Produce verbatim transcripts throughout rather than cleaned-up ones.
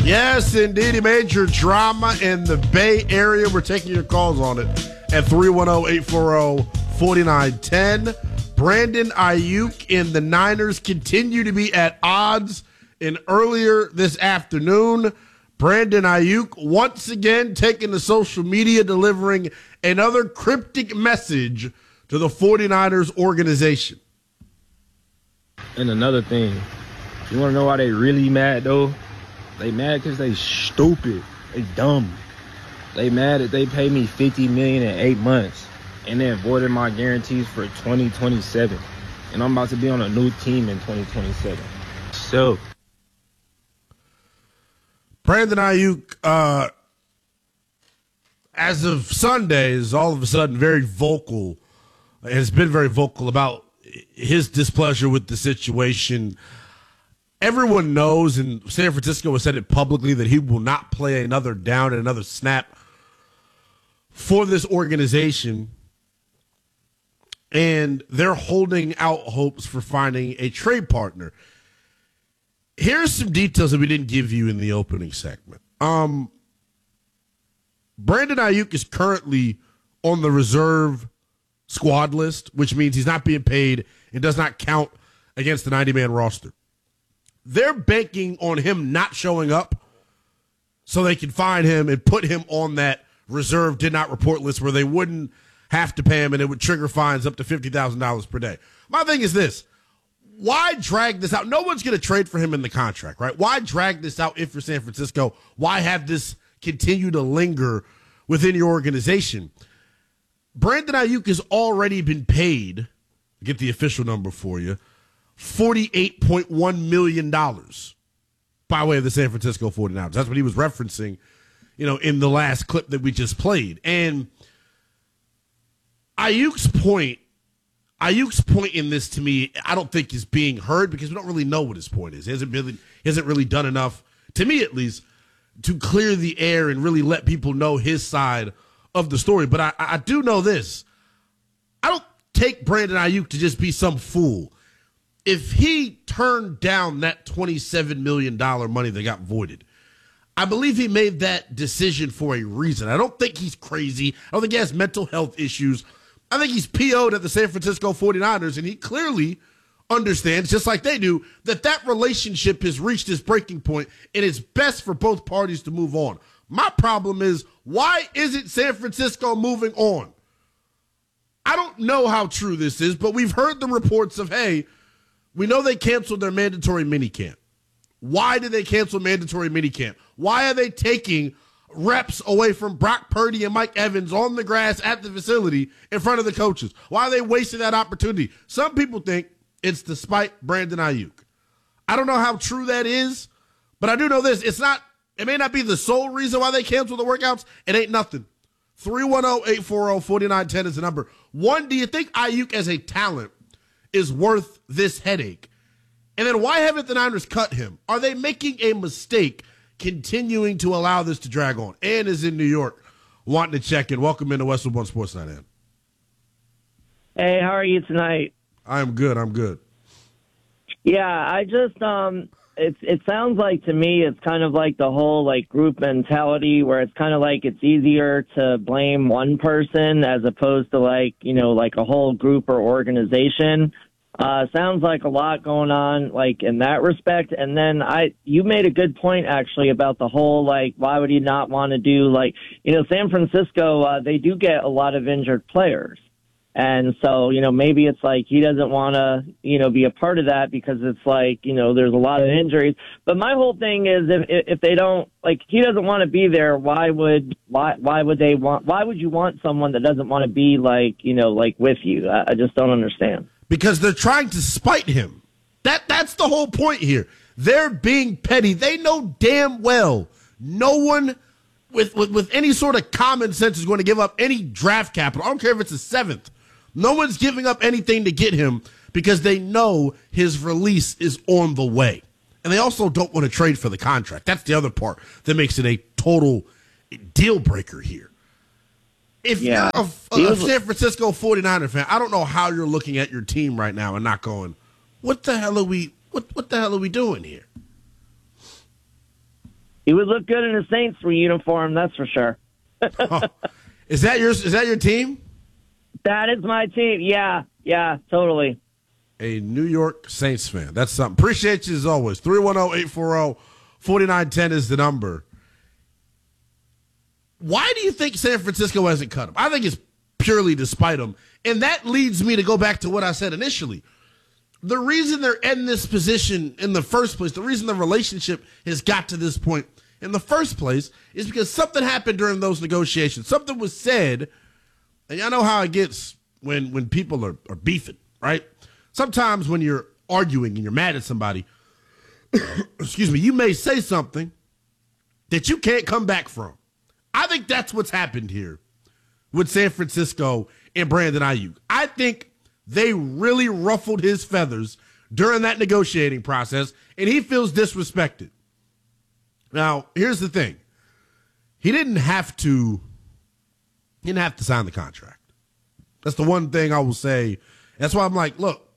Yes, indeed. Major drama in the Bay Area. We're taking your calls on it at three one zero, eight four zero, four nine one zero. Brandon Aiyuk and the Niners continue to be at odds. And earlier this afternoon, Brandon Aiyuk once again taking to social media, delivering another cryptic message to the 49ers organization. And another thing, you want to know why they really mad, though? They mad because they stupid. They dumb. They mad that they paid me fifty million dollars in eight months and they avoided my guarantees for twenty twenty-seven. And I'm about to be on a new team in twenty twenty-seven. So, Brandon Aiyuk, uh, as of Sunday, is all of a sudden very vocal, has been very vocal about his displeasure with the situation. Everyone knows, and San Francisco has said it publicly, that he will not play another down and another snap for this organization. And they're holding out hopes for finding a trade partner. Here's some details that we didn't give you in the opening segment. Um, Brandon Aiyuk is currently on the reserve squad list, which means he's not being paid and does not count against the ninety-man roster. They're banking on him not showing up so they can find him and put him on that reserve did not report list where they wouldn't have to pay him and it would trigger fines up to fifty thousand dollars per day. My thing is this. Why drag this out? No one's going to trade for him in the contract, right? Why drag this out if you're San Francisco? Why have this continue to linger within your organization? Brandon Aiyuk has already been paid, get the official number for you, forty-eight point one million dollars by way of the San Francisco 49ers. That's what he was referencing, you know, in the last clip that we just played. And Ayuk's point, Ayuk's point in this, to me, I don't think is being heard because we don't really know what his point is. He hasn't really, he hasn't really done enough, to me at least, to clear the air and really let people know his side of the story. But I, I do know this. I don't take Brandon Aiyuk to just be some fool. If he turned down that twenty-seven million dollars money that got voided, I believe he made that decision for a reason. I don't think he's crazy. I don't think he has mental health issues. I think he's P O'd at the San Francisco 49ers, and he clearly understands, just like they do, that that relationship has reached its breaking point, and it's best for both parties to move on. My problem is, why isn't San Francisco moving on? I don't know how true this is, but we've heard the reports of, hey, we know they canceled their mandatory minicamp. Why did they cancel mandatory minicamp? Why are they taking reps away from Brock Purdy and Mike Evans on the grass at the facility in front of the coaches? Why are they wasting that opportunity? Some people think it's to spite Brandon Aiyuk. I don't know how true that is, but I do know this. It's not, it may not be the sole reason why they cancel the workouts. It ain't nothing. three one zero, eight four zero, four nine one zero is the number. One, do you think Aiyuk as a talent is worth this headache? And then why haven't the Niners cut him? Are they making a mistake continuing to allow this to drag on? Ann is in New York wanting to check in. Welcome into Westwood One Sports Night, Ann. Hey, how are you tonight? I'm good. I'm good. Yeah, I just, um, it's, it sounds like to me it's kind of like the whole like group mentality where it's kind of like it's easier to blame one person as opposed to like, you know, like a whole group or organization. Uh, sounds like a lot going on, like, in that respect. And then I, you made a good point, actually, about the whole, like, why would he not want to do, like, you know, San Francisco, uh, they do get a lot of injured players. And so, you know, maybe it's like he doesn't want to, you know, be a part of that because it's like, you know, there's a lot of injuries. But my whole thing is if if they don't, like, he doesn't want to be there, why would, why, why would they want, why would you want someone that doesn't want to be, like, you know, like, with you? I, I just don't understand. Because they're trying to spite him. That That's the whole point here. They're being petty. They know damn well no one with, with, with any sort of common sense is going to give up any draft capital. I don't care if it's a seventh. No one's giving up anything to get him because they know his release is on the way. And they also don't want to trade for the contract. That's the other part that makes it a total deal breaker here. If yeah. you're a, a, a San Francisco 49er fan, I don't know how you're looking at your team right now and not going, what the hell are we what what the hell are we doing here? He would look good in a Saints uniform, that's for sure. Oh, is that your is that your team? That is my team. Yeah, yeah, totally. A New York Saints fan. That's something. Appreciate you as always. three one zero, eight four zero, four nine one zero is the number. Why do you think San Francisco hasn't cut him? I think it's purely to spite him. And that leads me to go back to what I said initially. The reason they're in this position in the first place, the reason the relationship has got to this point in the first place is because something happened during those negotiations. Something was said, and y'all know how it gets when, when people are, are beefing, right? Sometimes when you're arguing and you're mad at somebody, excuse me, you may say something that you can't come back from. I think that's what's happened here with San Francisco and Brandon Ayuk. I think they really ruffled his feathers during that negotiating process, and he feels disrespected. Now, here's the thing. He didn't have to, he didn't have to sign the contract. That's the one thing I will say. That's why I'm like, look,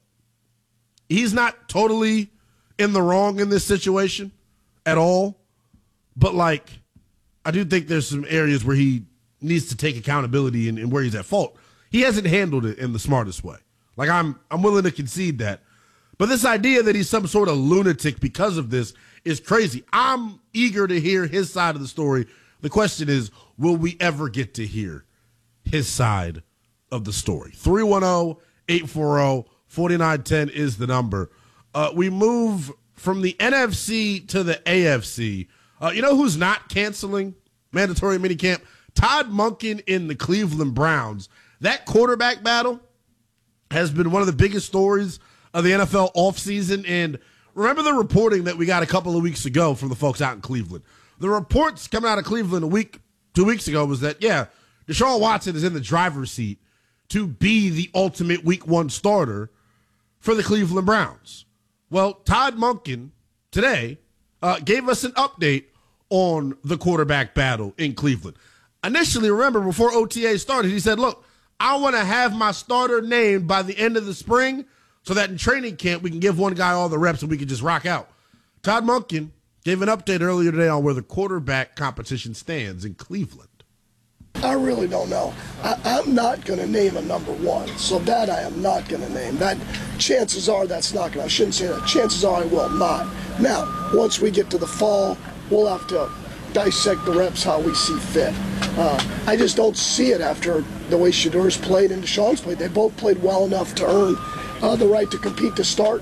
he's not totally in the wrong in this situation at all, but like, I do think there's some areas where he needs to take accountability and, and where he's at fault. He hasn't handled it in the smartest way. Like, I'm I'm willing to concede that. But this idea that he's some sort of lunatic because of this is crazy. I'm eager to hear his side of the story. The question is, will we ever get to hear his side of the story? three one zero, eight four zero, four nine one zero is the number. Uh, we move from the N F C to the A F C. Uh, you know who's not canceling mandatory minicamp? Todd Monken in the Cleveland Browns. That quarterback battle has been one of the biggest stories of the N F L offseason. And remember the reporting that we got a couple of weeks ago from the folks out in Cleveland. The reports coming out of Cleveland a week, two weeks ago was that, yeah, Deshaun Watson is in the driver's seat to be the ultimate week one starter for the Cleveland Browns. Well, Todd Monken today uh, gave us an update on the quarterback battle in Cleveland. Initially, remember, before O T A started, he said, look, I want to have my starter named by the end of the spring so that in training camp we can give one guy all the reps and we can just rock out. Todd Monken gave an update earlier today on where the quarterback competition stands in Cleveland. I really don't know. I, I'm not going to name a number one, so that I am not going to name. That chances are that's not going to, I shouldn't say that. Chances are I will not. Now, once we get to the fall, we'll have to dissect the reps how we see fit. Uh, I just don't see it after the way Shadeur's played and Deshaun's played. They both played well enough to earn uh, the right to compete to start.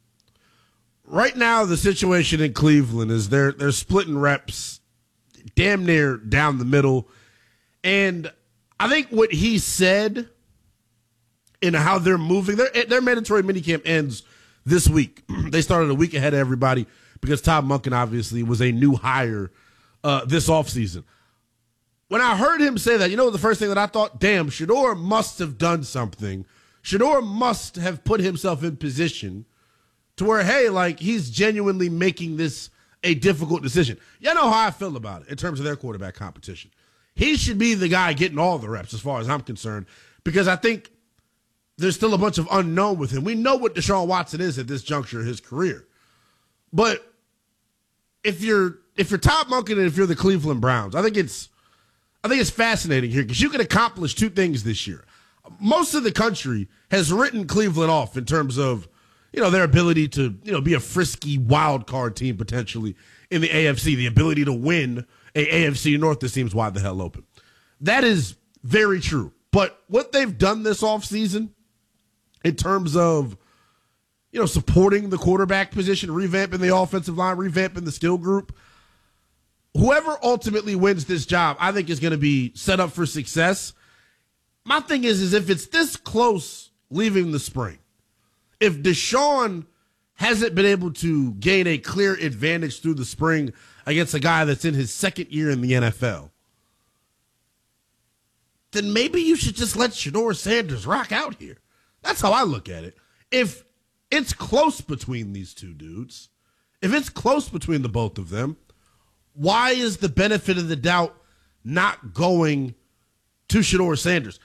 Right now, the situation in Cleveland is they're they're splitting reps damn near down the middle. And I think what he said and how they're moving, their, their mandatory minicamp ends this week. They started a week ahead of everybody because Todd Monken obviously was a new hire uh, this offseason. When I heard him say that, you know the first thing that I thought? Damn, Shedeur must have done something. Shedeur must have put himself in position to where, hey, like, he's genuinely making this a difficult decision. Y'all know how I feel about it in terms of their quarterback competition. He should be the guy getting all the reps as far as I'm concerned because I think there's still a bunch of unknown with him. We know what Deshaun Watson is at this juncture of his career. But if you're if you're Todd Monken and if you're the Cleveland Browns, I think it's I think it's fascinating here because you can accomplish two things this year. Most of the country has written Cleveland off in terms of, you know, their ability to, you know, be a frisky wild card team potentially in the A F C, the ability to win a AFC North that seems wide the hell open. That is very true. But what they've done this offseason in terms of, you know, supporting the quarterback position, revamping the offensive line, revamping the skill group, whoever ultimately wins this job, I think is going to be set up for success. My thing is, is if it's this close leaving the spring, if Deshaun hasn't been able to gain a clear advantage through the spring against a guy that's in his second year in the N F L, then maybe you should just let Shedeur Sanders rock out here. That's how I look at it. If it's close between these two dudes, if it's close between the both of them, why is the benefit of the doubt not going to Shedeur Sanders?